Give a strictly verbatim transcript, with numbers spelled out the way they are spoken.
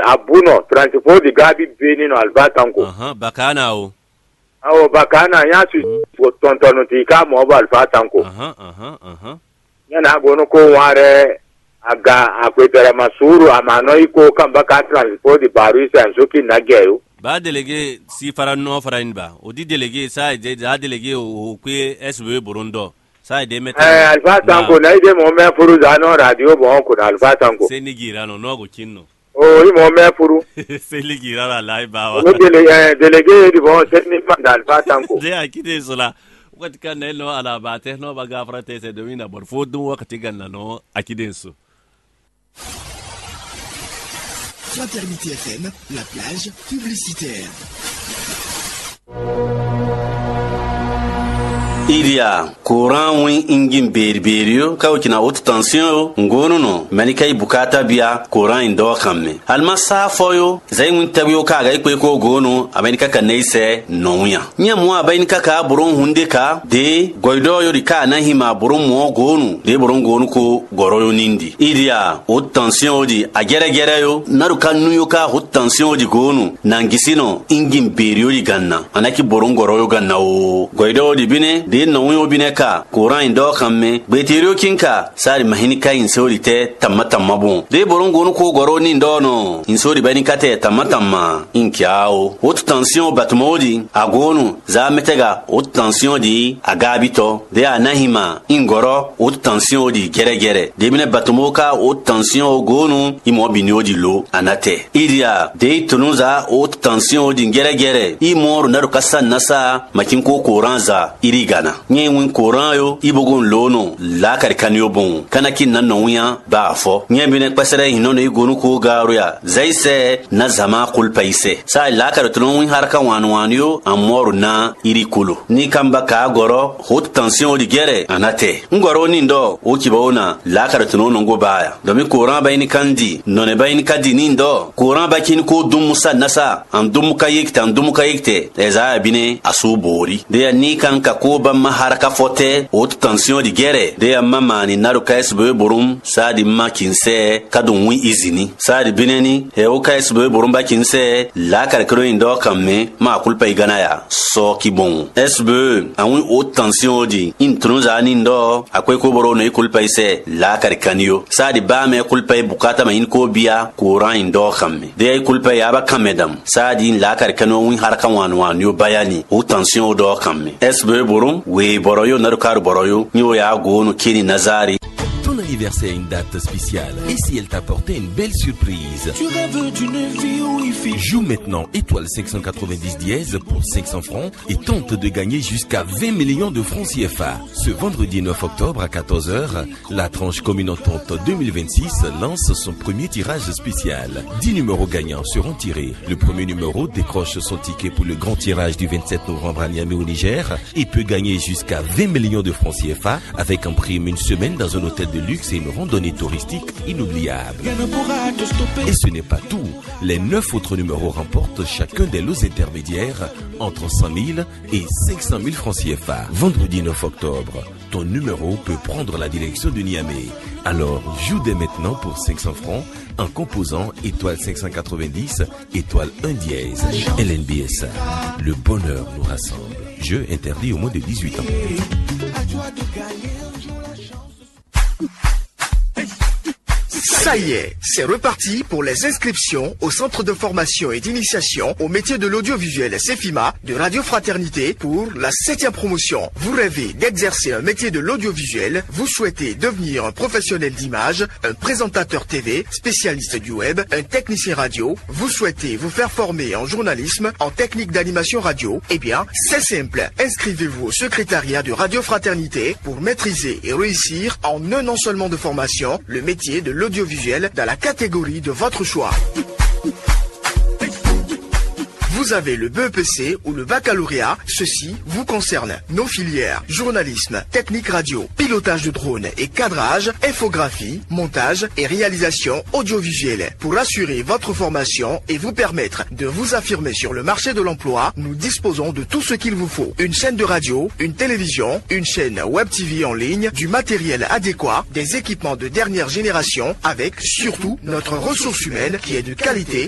abuno transport di gabi beni no albatanko aha bakana o awo bakana ya su tontono ti ka mo ba albatanko aha aha aha yana gono ko ware aga akwetara masuru amano iko kamba ka transport di baru sai soki nageyo ba délégué si faranno faran ba o di délégué ça de da délégué o kwe S B Burundo ça de mettre eh albatanko na ide mo me furu da no radio bon ko albatanko c'est ni girano no go kinno oh i mo me furu c'est ni girano la ba wa no délégué délégué di bon c'est ni manda albatanko de akide sola wat kan no ala ba te no ba gafrate se de mina bor fo dum wakati ganna no akide so Fraternité F M, la plage publicitaire. Iria courant win ingin berberio kawkina haute tension ngono no manikay bukata biya courant indo kamme alma safoyo zay win tabiyo kaga ikwe ko gono abanika kanese nonya nyamu abanika ka buron hunde ka de goido yo dika na hima buron mo gonu de buron gonu ko goroyo nindi iria haute tension di agere gere yo naru kanu yo ka haute tension di gonu nangisino ingin berio di ganna anaki buron goroyo ganna o goido di bine de no yo bineka courant indo kamme beterio kinka sari mahinika insori te tamma tamma bon de borongo no ko goro ni ndono insori bani kate tamma tamma inkiao haute tension batmodi agonu za metega haute tension di agabito de anahima ingoro haute tension di gere gere de bine batmoka haute tension gonu imo binodi lo anate idia de tunuza haute tension di gere gere imo naru kasa nasa makin ko courant za irigana nye win courant yo ibogon lono la kar kanyo bon kana kin nan no ya ba fo nye bine pasere hino no igonu ko garu ya zaise na zama kul paise sa la kar tulon win harka wan wan yo amoru na iri kulu ni kamba ka goro haute tension di gere anate ngoro ni ndo o kibona la kar tulon ngo baya domi courant bayni kandi none bayni kadi ni ndo courant bakin ko dum musa nasa an dum kayikte an dum kayikte eza bine asubori de ni kan ka ko ba haraka fote haute tension di gere de mama ni naru ka S B burum sadi makinse kadun wi izini sadi bineni he o ka S B burum bakinse la karkro indo kamme ma kulpa igana ya so ki bon S B anwi haute tension di intruza ni ndo akwe ko boro no kulpa ise la karkanio sadi ba me kulpa bukata ma in ko biya courant indo kamme de kulpa ya ba kamedam sadi la karkano wi haraka wan wan yo bayani haute tension do kamme S B burum we boroyo narukaru boroyo nyo ya gonu kini nazari. Ton anniversaire a une date spéciale. Et si elle t'apportait une belle surprise? Tu rêves d'une vie où il fait. Joue maintenant étoile cinq cent quatre-vingt-dix dièse pour cinq cents francs et tente de gagner jusqu'à vingt millions de francs C F A. Ce vendredi neuf octobre à quatorze heures, la tranche communautante deux mille vingt-six lance son premier tirage spécial. dix numéros gagnants seront tirés. Le premier numéro décroche son ticket pour le grand tirage du vingt-sept novembre à Niamey au Niger et peut gagner jusqu'à vingt millions de francs C F A avec en prime une semaine dans un hôtel de luxe et une randonnée touristique inoubliable. Et ce n'est pas tout. Les neuf autres numéros remportent chacun des lots intermédiaires entre cent mille et cinq cent mille francs C F A. Vendredi neuf octobre, ton numéro peut prendre la direction de Niamey. Alors, joue dès maintenant pour cinq cents francs en composant étoile cinq cent quatre-vingt-dix, étoile un dièse. L N B S A, le bonheur nous rassemble. Jeu interdit au moins de dix-huit ans. Ça y est, c'est reparti pour les inscriptions au centre de formation et d'initiation au métier de l'audiovisuel CEFIMA de Radio Fraternité pour la septième promotion. Vous rêvez d'exercer un métier de l'audiovisuel, vous souhaitez devenir un professionnel d'image, un présentateur T V, spécialiste du web, un technicien radio, vous souhaitez vous faire former en journalisme, en technique d'animation radio, eh bien, c'est simple. Inscrivez-vous au secrétariat de Radio Fraternité pour maîtriser et réussir en un an seulement de formation le métier de l'audiovisuel dans la catégorie de votre choix. Vous avez le B E P C ou le baccalauréat, ceci vous concerne. Nos filières, journalisme, technique radio, pilotage de drone et cadrage, infographie, montage et réalisation audiovisuelle. Pour assurer votre formation et vous permettre de vous affirmer sur le marché de l'emploi, nous disposons de tout ce qu'il vous faut. Une chaîne de radio, une télévision, une chaîne web T V en ligne, du matériel adéquat, des équipements de dernière génération avec surtout notre ressource humaine qui est de qualité